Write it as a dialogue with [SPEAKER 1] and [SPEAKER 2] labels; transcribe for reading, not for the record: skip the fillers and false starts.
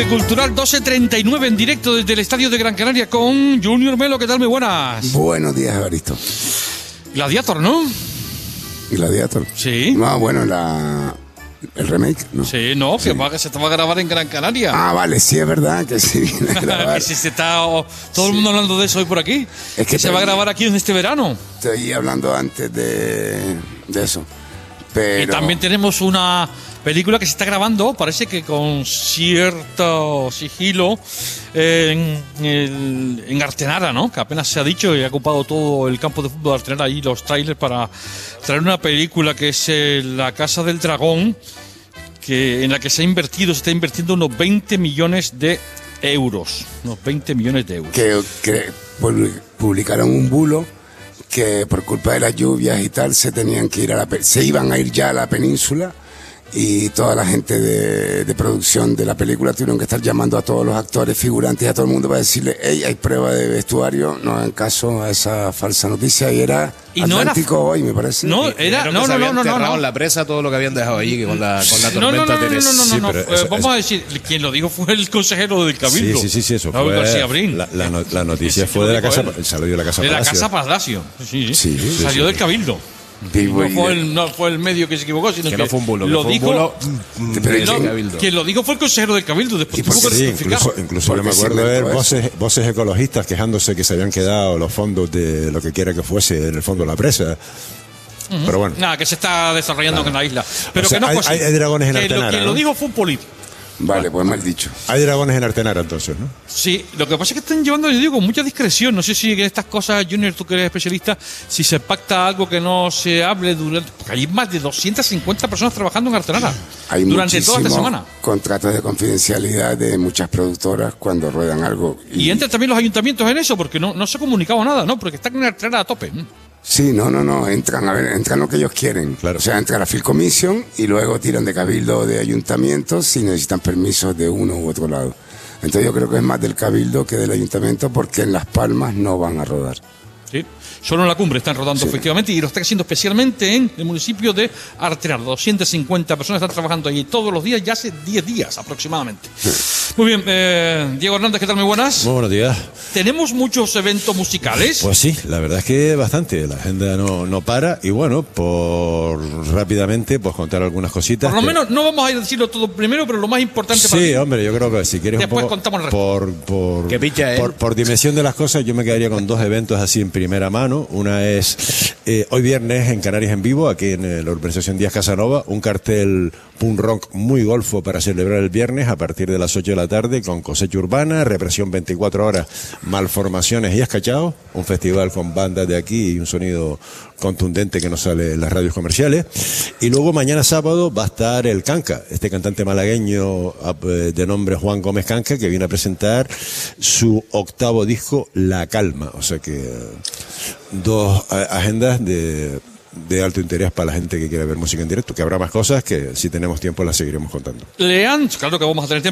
[SPEAKER 1] Cultural 12:39 en directo desde el estadio de Gran Canaria con Junior Melo. ¿Qué tal? Muy buenas.
[SPEAKER 2] Buenos días, Evaristo.
[SPEAKER 1] Gladiator, ¿no?
[SPEAKER 2] Gladiator.
[SPEAKER 1] Sí.
[SPEAKER 2] No, bueno, el remake, ¿no?
[SPEAKER 1] Sí, no,
[SPEAKER 2] Sí.
[SPEAKER 1] Que se va a grabar en Gran Canaria.
[SPEAKER 2] Ah, vale, sí, es verdad que sí viene a grabar.
[SPEAKER 1] Que se está todo el mundo hablando de eso hoy por aquí.
[SPEAKER 2] Es que
[SPEAKER 1] se va a grabar aquí en este verano.
[SPEAKER 2] Estoy hablando antes de eso. Pero
[SPEAKER 1] Y también tenemos una película que se está grabando, parece que con cierto sigilo, en Artenara, ¿no? Que apenas se ha dicho y ha ocupado todo el campo de fútbol de Artenara y los trailers para traer una película que es La Casa del Dragón, en la que se está invirtiendo unos 20 millones de euros. Unos 20 millones de euros.
[SPEAKER 2] que publicaron un bulo que por culpa de las lluvias y tal se iban a ir ya a la península, y toda la gente de producción de la película tuvieron que estar llamando a todos los actores, figurantes, a todo el mundo para decirle: hey, hay prueba de vestuario, no hagan caso a esa falsa noticia. Y era Atlántico Hoy, me parece.
[SPEAKER 1] No, era no.
[SPEAKER 3] En la presa todo lo que habían dejado allí con la tormenta Teresa.
[SPEAKER 1] No. Vamos a decir, quien lo dijo fue el consejero del Cabildo.
[SPEAKER 4] Sí, eso
[SPEAKER 1] Raúl
[SPEAKER 4] fue.
[SPEAKER 1] García Brin.
[SPEAKER 4] La noticia fue de la casa, salió de la casa
[SPEAKER 1] De la
[SPEAKER 4] Palacio.
[SPEAKER 1] Casa Palacio. Sí. Salió del Cabildo. No fue el medio que se equivocó, sino que
[SPEAKER 3] no fue un bulo.
[SPEAKER 1] Lo dijo.
[SPEAKER 3] Cabildo.
[SPEAKER 1] Quien lo dijo fue el consejero del Cabildo. Después tuvo que rectificar.
[SPEAKER 4] Incluso yo me acuerdo de voces ecologistas quejándose que se habían quedado los fondos de lo que quiera que fuese en el fondo de la presa. Pero bueno.
[SPEAKER 1] Nada, que se está desarrollando en la isla. Pero
[SPEAKER 4] o sea,
[SPEAKER 1] que no fue así.
[SPEAKER 4] Hay dragones en Artenara.
[SPEAKER 1] Quien lo dijo fue un político.
[SPEAKER 2] Vale, pues mal dicho.
[SPEAKER 4] Hay dragones en Artenara, entonces, ¿no?
[SPEAKER 1] Sí, lo que pasa es que están llevando, yo digo, con mucha discreción. No sé si en estas cosas, Junior, tú que eres especialista, si se pacta algo que no se hable durante... Porque hay más de 250 personas trabajando en Artenara durante toda esta semana.
[SPEAKER 2] Contratos de confidencialidad de muchas productoras cuando ruedan algo.
[SPEAKER 1] Y entran también los ayuntamientos en eso, porque no se ha comunicado nada, ¿no? Porque están en Artenara a tope.
[SPEAKER 2] Sí, no, entran lo que ellos quieren.
[SPEAKER 4] Claro.
[SPEAKER 2] O sea, entra la Field Commission y luego tiran de cabildo o de ayuntamientos si necesitan permisos de uno u otro lado. Entonces yo creo que es más del cabildo que del ayuntamiento, porque en Las Palmas no van a rodar.
[SPEAKER 1] Sí, solo en la cumbre están rodando efectivamente, y lo están haciendo especialmente en el municipio de Artenara. 250 personas están trabajando allí todos los días, ya hace 10 días aproximadamente. Muy bien, Diego Hernández, ¿qué tal? Muy buenas.
[SPEAKER 4] Muy buenos días.
[SPEAKER 1] ¿Tenemos muchos eventos musicales?
[SPEAKER 4] Pues sí, la verdad es que bastante. La agenda no para. Y bueno, por rápidamente, pues contar algunas cositas.
[SPEAKER 1] Por lo menos no vamos a ir a decirlo todo primero, pero lo más importante para ti.
[SPEAKER 4] Sí, hombre, yo creo que si quieres
[SPEAKER 1] Después
[SPEAKER 4] un poco,
[SPEAKER 1] contamos el resto.
[SPEAKER 3] Qué picha, ¿eh?
[SPEAKER 4] por dimensión de las cosas, yo me quedaría con dos eventos así en primera mano. Una es hoy viernes en Canarias en Vivo, aquí en la urbanización Díaz Casanova, un cartel punk rock muy golfo para celebrar el viernes a partir de las 8 de la tarde, con cosecha urbana, represión 24 horas, malformaciones y escachados, un festival con bandas de aquí y un sonido contundente que no sale en las radios comerciales. Y luego mañana sábado va a estar el Canca, este cantante malagueño de nombre Juan Gómez Canca, que viene a presentar su octavo disco, La Calma. O sea que dos agendas de alto interés para la gente que quiera ver música en directo, que habrá más cosas que si tenemos tiempo las seguiremos contando.
[SPEAKER 1] Claro que vamos a tener tiempo.